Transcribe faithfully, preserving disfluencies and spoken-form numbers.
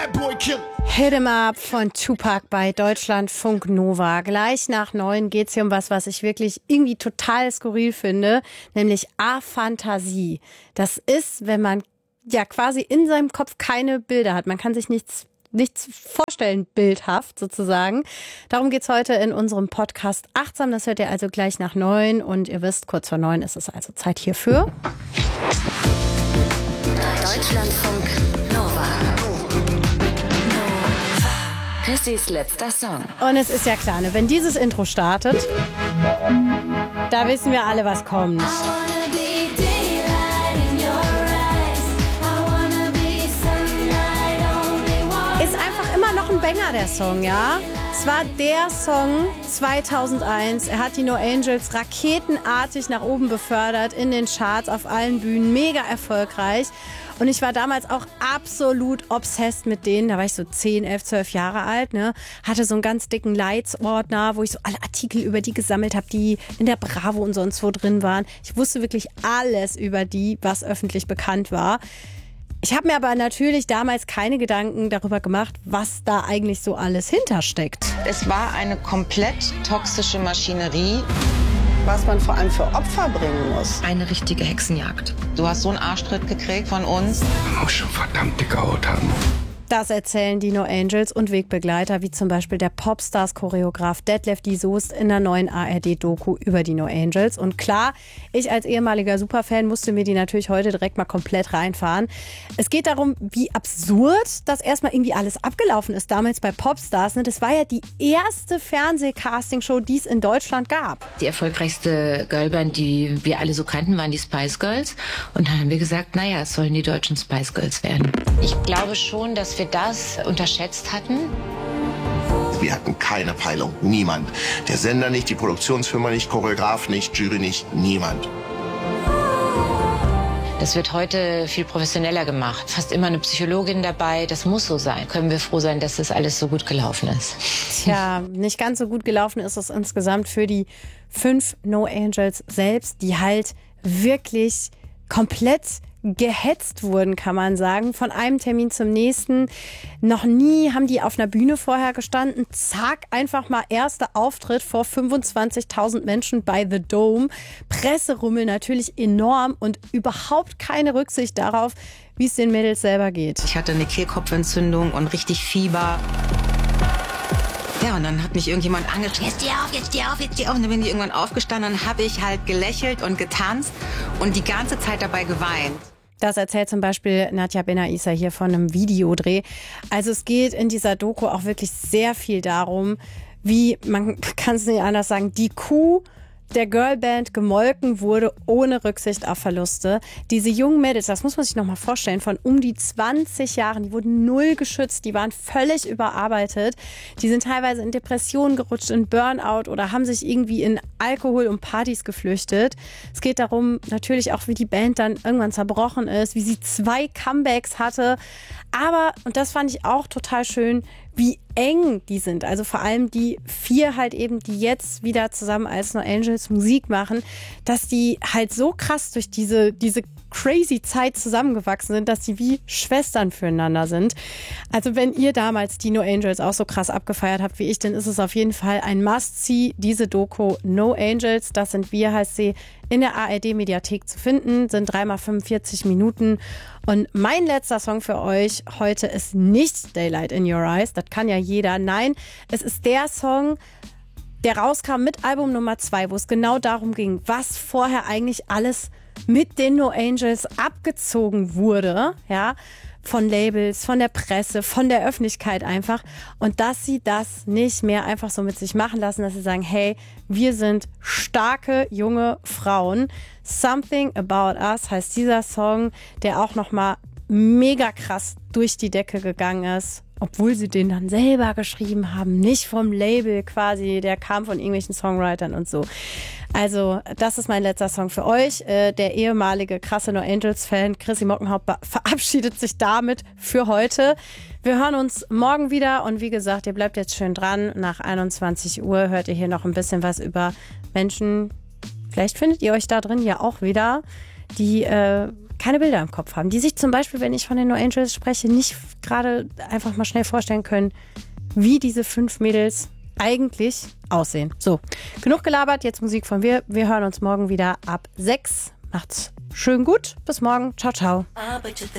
Hit 'em Up von Tupac bei Deutschlandfunk Nova. Gleich nach neun geht's hier um was, was ich wirklich irgendwie total skurril finde, nämlich Aphantasie. Das ist, wenn man ja quasi in seinem Kopf keine Bilder hat. Man kann sich nichts nichts vorstellen, bildhaft sozusagen. Darum geht's heute in unserem Podcast Achtsam. Das hört ihr also gleich nach neun. Und ihr wisst, kurz vor neun ist es also Zeit hierfür. Deutschlandfunk Nova. Chrissys letzter Song. Und es ist ja klar, ne, wenn dieses Intro startet, da wissen wir alle, was kommt. Ist einfach immer noch ein Banger, der Song, ja? Es war der Song zweitausendeins. Er hat die No Angels raketenartig nach oben befördert in den Charts, auf allen Bühnen, mega erfolgreich. Und ich war damals auch absolut obsessed mit denen. Da war ich so zehn, elf, zwölf Jahre alt, ne? Hatte so einen ganz dicken Lights-Ordner, wo ich so alle Artikel über die gesammelt habe, die in der Bravo und sonst wo drin waren. Ich wusste wirklich alles über die, was öffentlich bekannt war. Ich habe mir aber natürlich damals keine Gedanken darüber gemacht, was da eigentlich so alles hintersteckt. Es war eine komplett toxische Maschinerie. Was man vor allem für Opfer bringen muss. Eine richtige Hexenjagd. Du hast so einen Arschtritt gekriegt von uns. Man muss schon verdammt dicke Haut haben. Das erzählen die No Angels und Wegbegleiter, wie zum Beispiel der Popstars-Choreograf Detlef D. Soest in der neuen A R D-Doku über die No Angels. Und klar, ich als ehemaliger Superfan musste mir die natürlich heute direkt mal komplett reinfahren. Es geht darum, wie absurd das erstmal irgendwie alles abgelaufen ist, damals bei Popstars. Das war ja die erste Fernseh-Casting-Show, die es in Deutschland gab. Die erfolgreichste Girlband, die wir alle so kannten, waren die Spice Girls. Und dann haben wir gesagt, naja, es sollen die deutschen Spice Girls werden. Ich glaube schon, dass wir das unterschätzt hatten. Wir hatten keine Peilung, niemand. Der Sender nicht, die Produktionsfirma nicht, Choreograf nicht, Jury nicht, niemand. Das wird heute viel professioneller gemacht. Fast immer eine Psychologin dabei. Das muss so sein. Können wir froh sein, dass das alles so gut gelaufen ist. Tja, nicht ganz so gut gelaufen ist es insgesamt für die fünf No Angels selbst, die halt wirklich komplett gehetzt wurden, kann man sagen, von einem Termin zum nächsten. Noch nie haben die auf einer Bühne vorher gestanden. Zack, einfach mal erster Auftritt vor fünfundzwanzigtausend Menschen bei The Dome. Presserummel natürlich enorm und überhaupt keine Rücksicht darauf, wie es den Mädels selber geht. Ich hatte eine Kehlkopfentzündung und richtig Fieber. Ja, und dann hat mich irgendjemand angeschrien, jetzt steh auf, jetzt steh auf, jetzt steh auf. Und dann bin ich irgendwann aufgestanden und habe ich halt gelächelt und getanzt und die ganze Zeit dabei geweint. Das erzählt zum Beispiel Nadja Benaissa hier von einem Videodreh. Also es geht in dieser Doku auch wirklich sehr viel darum, wie, man kann es nicht anders sagen, die Kuh der Girlband gemolken wurde, ohne Rücksicht auf Verluste. Diese jungen Mädels, das muss man sich nochmal vorstellen, von um die zwanzig Jahren, die wurden null geschützt, die waren völlig überarbeitet. Die sind teilweise in Depressionen gerutscht, in Burnout oder haben sich irgendwie in Alkohol und Partys geflüchtet. Es geht darum, natürlich auch, wie die Band dann irgendwann zerbrochen ist, wie sie zwei Comebacks hatte. Aber, und das fand ich auch total schön, wie eng die sind. Also vor allem die vier halt eben, die jetzt wieder zusammen als No Angels Musik machen, dass die halt so krass durch diese, diese crazy Zeit zusammengewachsen sind, dass sie wie Schwestern füreinander sind. Also wenn ihr damals die No Angels auch so krass abgefeiert habt wie ich, dann ist es auf jeden Fall ein Must-See, diese Doku No Angels, das sind wir, heißt sie, in der A R D-Mediathek zu finden, sind dreimal fünfundvierzig Minuten. Und mein letzter Song für euch heute ist nicht Daylight in Your Eyes, das kann ja jeder. Nein, es ist der Song, der rauskam mit Album Nummer zwei, wo es genau darum ging, was vorher eigentlich alles mit den No Angels abgezogen wurde, ja, von Labels, von der Presse, von der Öffentlichkeit einfach. Und dass sie das nicht mehr einfach so mit sich machen lassen, dass sie sagen, hey, wir sind starke, junge Frauen. Something About Us heißt dieser Song, der auch nochmal mega krass durch die Decke gegangen ist. Obwohl sie den dann selber geschrieben haben, nicht vom Label quasi, der kam von irgendwelchen Songwritern und so. Also das ist mein letzter Song für euch. Äh, der ehemalige krasse No Angels-Fan Chrissy Mockenhaupt verabschiedet sich damit für heute. Wir hören uns morgen wieder und wie gesagt, ihr bleibt jetzt schön dran. Nach einundzwanzig Uhr hört ihr hier noch ein bisschen was über Menschen. Vielleicht findet ihr euch da drin ja auch wieder, die äh, keine Bilder im Kopf haben, die sich zum Beispiel, wenn ich von den No Angels spreche, nicht gerade einfach mal schnell vorstellen können, wie diese fünf Mädels eigentlich aussehen. So, genug gelabert, jetzt Musik von wir. Wir hören uns morgen wieder ab sechs. Macht's schön gut. Bis morgen. Ciao, ciao.